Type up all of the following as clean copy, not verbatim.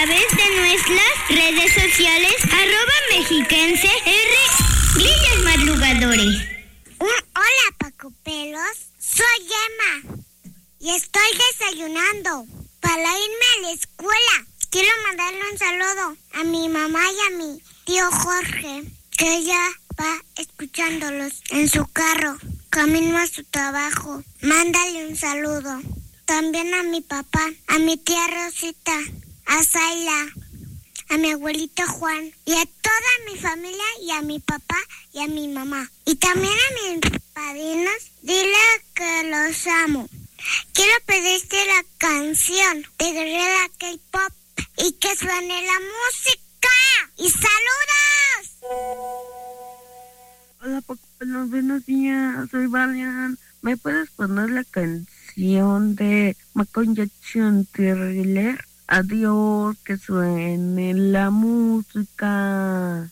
través de nuestras redes sociales, @mexiquense R, Grillos Madrugadores. Hola, Paco Pelos. Soy Emma y estoy desayunando para irme a la escuela. Quiero mandarle un saludo a mi mamá y a mi tío Jorge, que ella va escuchándolos en su carro, camino a su trabajo. Mándale un saludo. También a mi papá, a mi tía Rosita, a Zayla, a mi abuelito Juan y a toda mi familia y a mi papá y a mi mamá. Y también a mis padrinos, dile que los amo. Quiero pedirte la canción de Guerrera K-Pop y que suene la música. ¡Y saludos! Hola, Paco Pelos, buenos días, soy Valian. ¿Me puedes poner la canción de Michael Jackson Thriller? Adiós, que suene la música.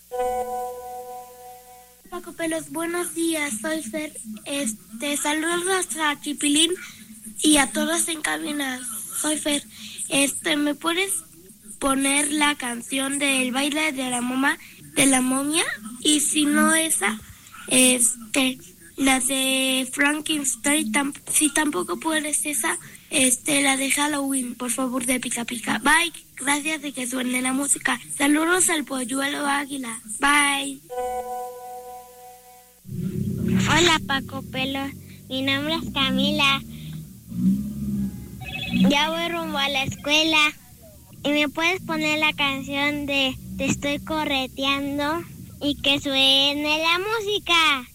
Paco Pelos, buenos días, soy Fer. Saludos a Chipilín y a todos en cabina. Soy Fer. ¿Me puedes poner la canción del baile de la momia? Y si no esa, la de Frankenstein, si tampoco puedes esa, la de Halloween, por favor, de Pica Pica. Bye, gracias de que suene la música. Saludos al polluelo águila. Bye. Hola, Paco Pelos, mi nombre es Camila. Ya voy rumbo a la escuela. ¿Y me puedes poner la canción de Te estoy correteando? Y que suene la música.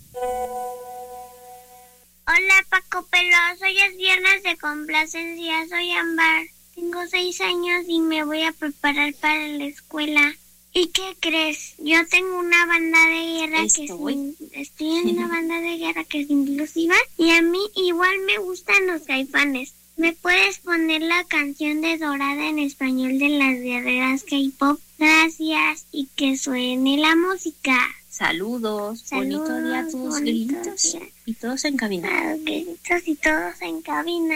Hola, Paco Pelos, hoy es viernes de complacencia, soy Ámbar. Tengo 6 años y me voy a preparar para la escuela. ¿Y qué crees? Yo tengo una banda de guerra estoy en una banda de guerra que es inclusiva y a mí igual me gustan los Caifanes. ¿Me puedes poner la canción de Dorada en español de las guerreras K-Pop? Gracias, y que suene la música. Saludos, bonito día a tus grillitos y todos en cabina. Grillitos y todos en cabina.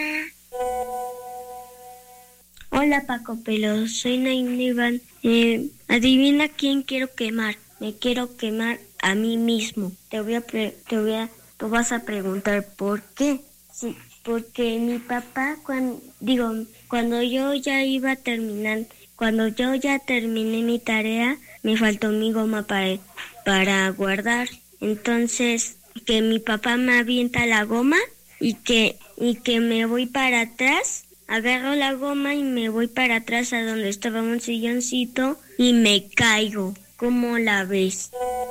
Hola, Paco Pelos, soy Naim Iván. Adivina quién quiero quemar. Me quiero quemar a mí mismo. Tú vas a preguntar por qué. Sí, porque mi papá, cuando yo ya terminé mi tarea, me faltó mi goma para guardar. Entonces, que mi papá me avienta la goma y que me voy para atrás. Agarro la goma y me voy para atrás a donde estaba un silloncito y me caigo. ¿Cómo la ves?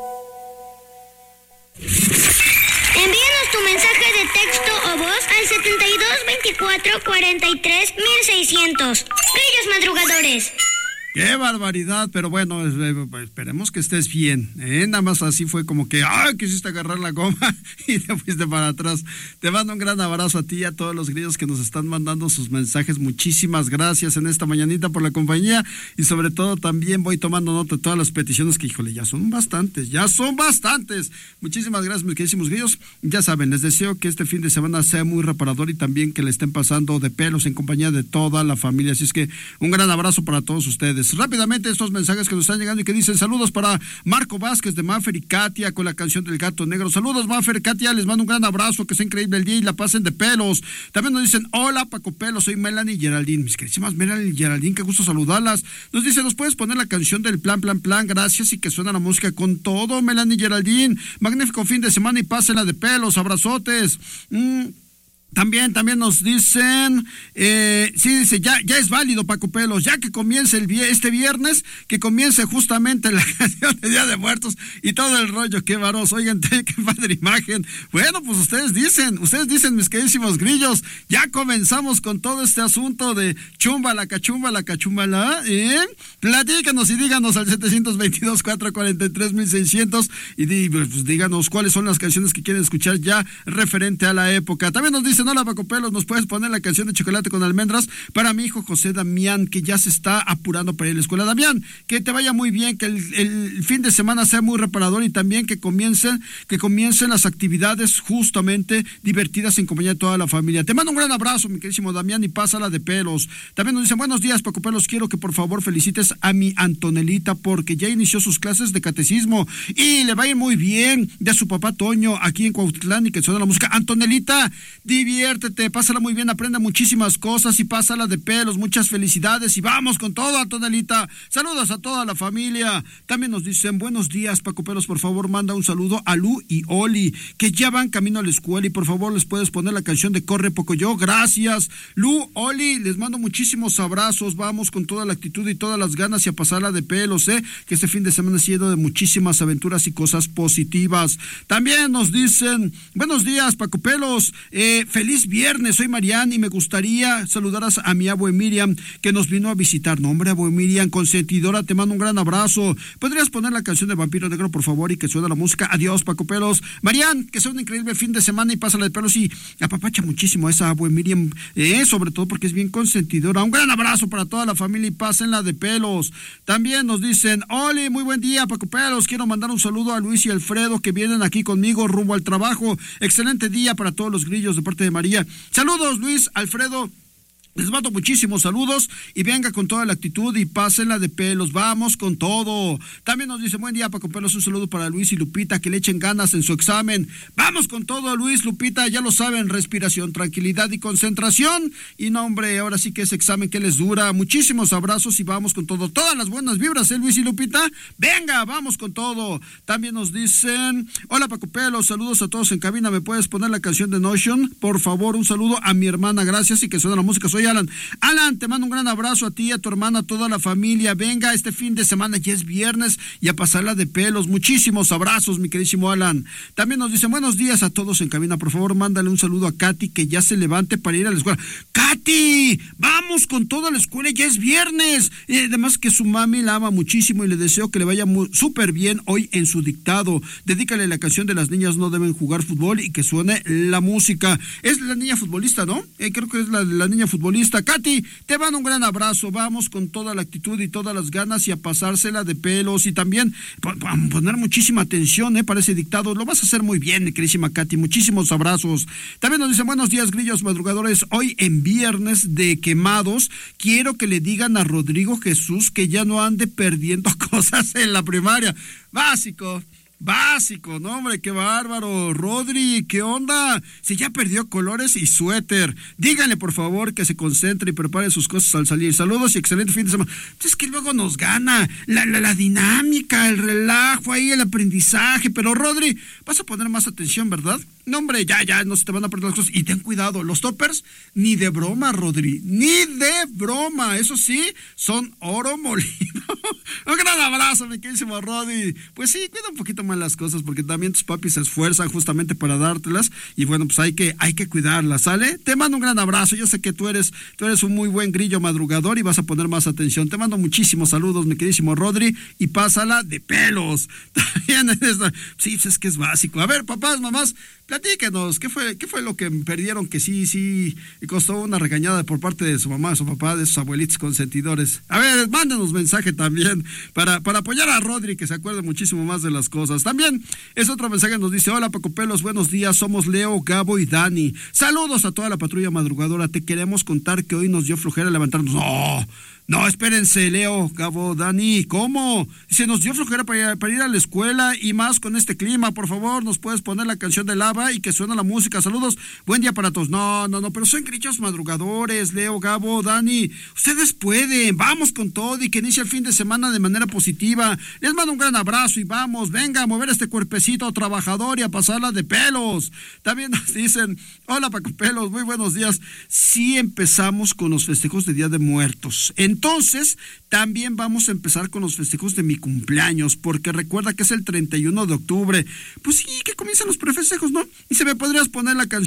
Envíanos tu mensaje de texto o voz al 72 24 43 1600. Grillos Madrugadores. ¡Qué barbaridad! Pero bueno, esperemos que estés bien. Nada más así fue como que quisiste agarrar la goma y te fuiste para atrás. Te mando un gran abrazo a ti y a todos los grillos que nos están mandando sus mensajes. Muchísimas gracias en esta mañanita por la compañía y sobre todo también voy tomando nota de todas las peticiones que, híjole, ya son bastantes. Muchísimas gracias, mis queridísimos grillos. Ya saben, les deseo que este fin de semana sea muy reparador y también que le estén pasando de pelos en compañía de toda la familia. Así es que un gran abrazo para todos ustedes. Rápidamente estos mensajes que nos están llegando y que dicen saludos para Marco Vázquez de Mafer y Katia con la canción del Gato Negro. Saludos, Mafer y Katia, les mando un gran abrazo, que sea increíble el día y la pasen de pelos. También nos dicen hola, Paco Pelos, soy Melanie y Geraldine. Mis queridísimas Melanie y Geraldine, qué gusto saludarlas. Nos dice, ¿nos puedes poner la canción del plan? Gracias y que suena la música con todo, Melanie y Geraldine. Magnífico fin de semana y pásenla de pelos, abrazotes. También nos dicen, dice, ya es válido, Paco Pelos, ya que comience este viernes, que comience justamente la canción de Día de Muertos y todo el rollo, qué varos, oigan, qué padre imagen. Bueno, pues ustedes dicen, mis queridísimos grillos, ya comenzamos con todo este asunto de chumbala, platícanos y díganos al 722-443-1600 y pues díganos cuáles son las canciones que quieren escuchar ya referente a la época. También nos dice dicen, hola Paco Pelos, ¿nos puedes poner la canción de Chocolate con Almendras para mi hijo José Damián, que ya se está apurando para ir a la escuela? Damián, que te vaya muy bien, que el fin de semana sea muy reparador y también que comiencen las actividades justamente divertidas en compañía de toda la familia. Te mando un gran abrazo, mi queridísimo Damián, y pásala de pelos. También nos dicen, buenos días Paco Pelos, quiero que por favor felicites a mi Antonelita porque ya inició sus clases de catecismo y le va a ir muy bien, de su papá Toño aquí en Cuautitlán, y que suena la música. Antonelita, diviértete, pásala muy bien, aprende muchísimas cosas y pásala de pelos. Muchas felicidades y vamos con todo, Antonelita. Saludos a toda la familia. También nos dicen, buenos días Paco Pelos, por favor manda un saludo a Lu y Oli, que ya van camino a la escuela, y por favor les puedes poner la canción de Corre Pocoyo. Gracias Lu, Oli, les mando muchísimos abrazos, vamos con toda la actitud y todas las ganas y a pasarla de pelos, que este fin de semana ha sido de muchísimas aventuras y cosas positivas. También nos dicen, buenos días Paco Pelos, feliz viernes, soy Marian y me gustaría saludar a mi abue Miriam, que nos vino a visitar. No, hombre, abue Miriam, consentidora, te mando un gran abrazo. ¿Podrías poner la canción de Vampiro Negro, por favor, y que suene la música? Adiós Paco Pelos. Marian, que sea un increíble fin de semana y pásala de pelos, y apapacha muchísimo a esa abue Miriam, sobre todo porque es bien consentidora. Un gran abrazo para toda la familia y pásenla de pelos. También nos dicen, Oli, muy buen día Paco Pelos, quiero mandar un saludo a Luis y Alfredo, que vienen aquí conmigo rumbo al trabajo. Excelente día para todos los grillos de parte de María. Saludos Luis, Alfredo. Les mando muchísimos saludos y venga con toda la actitud y pásenla de pelos, vamos con todo. También nos dice, buen día Paco Pelos, un saludo para Luis y Lupita, que le echen ganas en su examen. Vamos con todo Luis, Lupita, ya lo saben, respiración, tranquilidad y concentración. Y no hombre, ahora sí que ese examen que les dura. Muchísimos abrazos y vamos con todo. Todas las buenas vibras, Luis y Lupita. Venga, vamos con todo. También nos dicen, hola Paco Pelos, saludos a todos en cabina, ¿me puedes poner la canción de Notion? Por favor, un saludo a mi hermana, gracias, y que suena la música. Soy Alan. Alan, te mando un gran abrazo a ti, a tu hermana, a toda la familia. Venga, este fin de semana ya es viernes y a pasarla de pelos. Muchísimos abrazos, mi queridísimo Alan. También nos dicen, buenos días a todos en cabina. Por favor, mándale un saludo a Katy, que ya se levante para ir a la escuela. ¡Katy! Vamos con toda la escuela, ya es viernes. Y además que su mami la ama muchísimo y le deseo que le vaya súper bien hoy en su dictado. Dedícale la canción de Las niñas no deben jugar fútbol y que suene la música. Es la niña futbolista, ¿no? Creo que es la niña futbolista. Katy, te mando un gran abrazo, vamos con toda la actitud y todas las ganas y a pasársela de pelos y también poner muchísima atención para ese dictado. Lo vas a hacer muy bien, mi queridísima Katy, muchísimos abrazos. También nos dicen, buenos días grillos madrugadores, hoy en viernes de quemados, quiero que le digan a Rodrigo Jesús que ya no ande perdiendo cosas en la primaria. Básico, no hombre, qué bárbaro. Rodri, ¿qué onda? Si ya perdió colores y suéter. Díganle por favor que se concentre y prepare sus cosas al salir. Saludos y excelente fin de semana. Es que luego nos gana la dinámica, el relajo ahí, el aprendizaje. Pero Rodri, vas a poner más atención, ¿verdad? No hombre, ya, no se te van a perder las cosas. Y ten cuidado, los toppers, ni de broma, Rodri, ni de broma. Eso sí, son oro molido. Un gran abrazo, mi queridísimo Rodri. Pues sí, cuida un poquito más las cosas, porque también tus papis se esfuerzan justamente para dártelas, y bueno, pues hay que cuidarlas, ¿sale? Te mando un gran abrazo, yo sé que tú eres un muy buen grillo madrugador y vas a poner más atención. Te mando muchísimos saludos, mi queridísimo Rodri, y pásala de pelos. También sí, es que es básico. A ver, papás, mamás, platíquenos, ¿qué fue lo que perdieron que sí costó una regañada por parte de su mamá, de su papá, de sus abuelitos consentidores? A ver, mándenos mensaje también para apoyar a Rodri, que se acuerde muchísimo más de las cosas. También es otro mensaje, nos dice, hola Paco Pelos, buenos días, somos Leo, Gabo y Dani. Saludos a toda la patrulla madrugadora, te queremos contar que hoy nos dio flojera levantarnos. No, espérense, Leo, Gabo, Dani, ¿cómo? Se nos dio flojera para ir a la escuela y más con este clima. Por favor, nos puedes poner la canción de Lava y que suena la música. Saludos, buen día para todos. No, pero son grillos madrugadores, Leo, Gabo, Dani. Ustedes pueden, vamos con todo y que inicie el fin de semana de manera positiva. Les mando un gran abrazo y vamos, venga a mover este cuerpecito trabajador y a pasarla de pelos. También nos dicen, hola Paco Pelos, muy buenos días. Sí empezamos con los festejos de Día de Muertos. Entonces, también vamos a empezar con los festejos de mi cumpleaños, porque recuerda que es el 31 de octubre. Pues sí, que comienzan los prefestejos, ¿no? Y se me podrías poner la canción